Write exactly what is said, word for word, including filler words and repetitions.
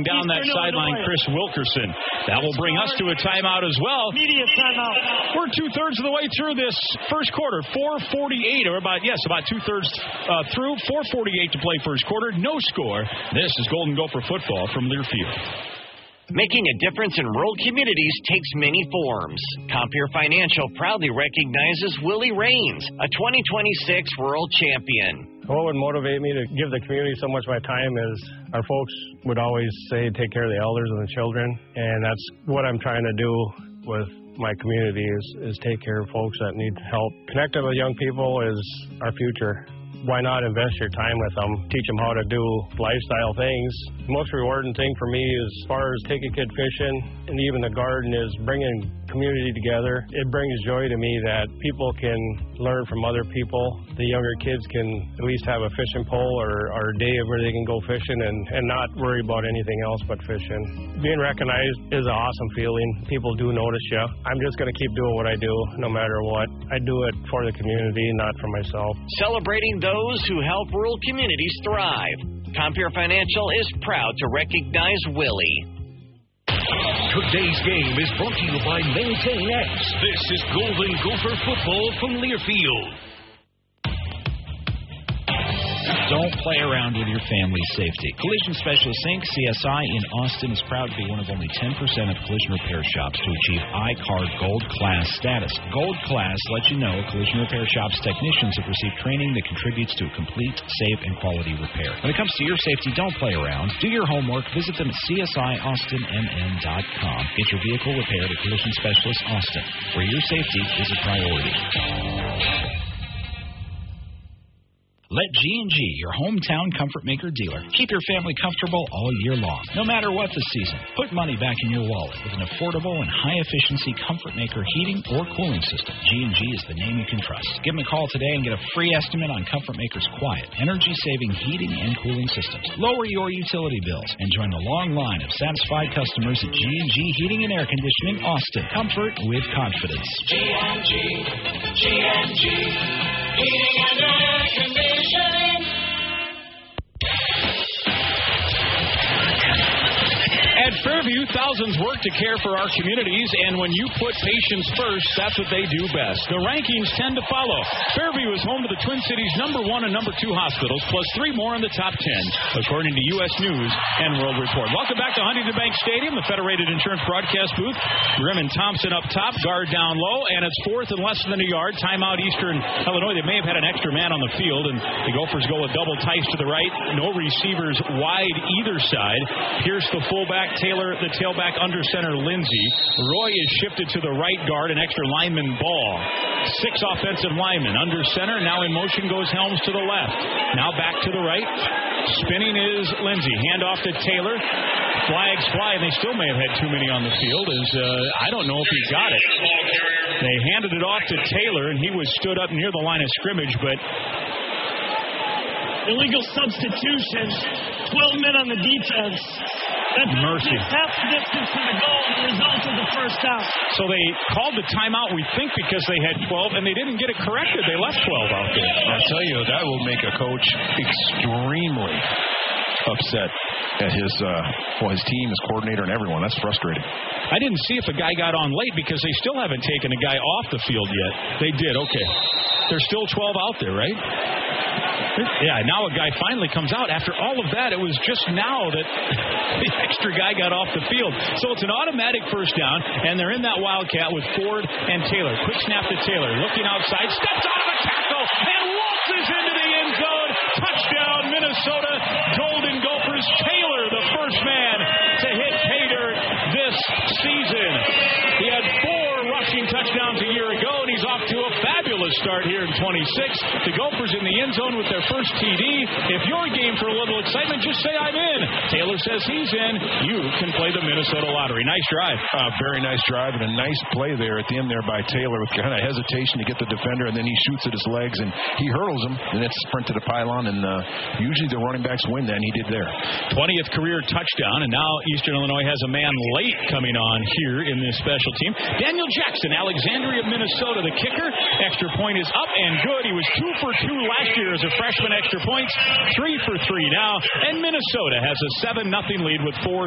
down that sideline, Chris Wilkerson. That will bring us to a timeout as well. Media timeout. We're two-thirds of the way through this first quarter. four forty-eight, or about, yes, about two-thirds uh, through. four forty-eight to play first quarter. No score. This is Golden Gopher football from Learfield. Making a difference in rural communities takes many forms. Compeer Financial proudly recognizes Willie Raines, a twenty twenty-six Rural Champion. What would motivate me to give the community so much of my time is our folks would always say take care of the elders and the children, and that's what I'm trying to do with my community is, is take care of folks that need help. Connecting with young people is our future. Why not invest your time with them, teach them how to do lifestyle things. The most rewarding thing for me as far as take a kid fishing and even the garden is bringing community together. It brings joy to me that people can learn from other people. The younger kids can at least have a fishing pole or, or a day where they can go fishing and, and not worry about anything else but fishing. Being recognized is an awesome feeling. People do notice you. I'm just going to keep doing what I do no matter what. I do it for the community, not for myself. Celebrating those who help rural communities thrive. Compeer Financial is proud to recognize Willie. Today's game is brought to you by Maintain X. This is Golden Gopher football from Learfield. Don't play around with your family's safety. Collision Specialist Incorporated, C S I in Austin, is proud to be one of only ten percent of collision repair shops to achieve I C A R D Gold Class status. Gold Class lets you know collision repair shops technicians have received training that contributes to a complete, safe, and quality repair. When it comes to your safety, don't play around. Do your homework. Visit them at C S I Austin M N dot com. Get your vehicle repaired at Collision Specialist Austin, where your safety is a priority. Let G and G, your hometown comfort maker dealer, keep your family comfortable all year long, no matter what the season. Put money back in your wallet with an affordable and high-efficiency comfort maker heating or cooling system. G and G is the name you can trust. Give them a call today and get a free estimate on Comfort Maker's quiet, energy-saving heating and cooling systems. Lower your utility bills and join the long line of satisfied customers at G and G Heating and Air Conditioning, Austin. Comfort with confidence. G and G, G and G, Heating and Air Conditioning. At Fairview, thousands work to care for our communities, and when you put patients first, that's what they do best. The rankings tend to follow. Fairview is home to the Twin Cities' number one and number two hospitals, plus three more in the top ten, according to U S News and World Report. Welcome back to Huntington Bank Stadium, the Federated Insurance broadcast booth. Grimm and Thompson up top, guard down low, and it's fourth and less than a yard. Timeout Eastern Illinois. They may have had an extra man on the field, and the Gophers go with double Tice to the right. No receivers wide either side. Pierce the fullback, Taylor the tailback, under center Lindsey. Roy is shifted to the right guard, an extra lineman ball. Six offensive linemen under center. Now in motion goes Helms to the left. Now back to the right. Spinning is Lindsey. Hand off to Taylor. Flags fly, and they still may have had too many on the field. As uh, I don't know if he got it. They handed it off to Taylor, and he was stood up near the line of scrimmage, but illegal substitution. twelve men on the defense. That's mercy. Half the distance to the goal, the result of the first down. So they called the timeout, we think, because they had twelve, and they didn't get it corrected. They left twelve out there. I'll tell you, that will make a coach extremely upset at his, uh, well, his team, his coordinator, and everyone. That's frustrating. I didn't see if a guy got on late because they still haven't taken a guy off the field yet. They did, okay. There's still twelve out there, right? Yeah, now a guy finally comes out. After all of that, it was just now that the extra guy got off the field. So it's an automatic first down, and they're in that Wildcat with Ford and Taylor. Quick snap to Taylor. Looking outside, steps out of a tackle, and waltzes into the end zone. Touchdown, Minnesota. Golden Gophers. Taylor, the first man to hit pay dirt this season. He had four rushing touchdowns a year ago, and he's off to a fabulous start here in twenty-six. The Gophers in the end zone with their first T D. If you're game for a little excitement, just say I'm in. Taylor says he's in. You can play the Minnesota Lottery. Nice drive. Uh, very nice drive, and a nice play there at the end there by Taylor with kind of hesitation to get the defender, and then he shoots at his legs, and he hurdles him, and it's sprint to the pylon, and uh, usually the running backs win that, and he did there. twentieth career touchdown, and now Eastern Illinois has a man late coming on here in this special team. Daniel Jackson, Alexandria, Minnesota, the kicker. Extra point is up and good. He was two for two last year as a freshman extra points, three for three now, and Minnesota has a seven nothing lead with four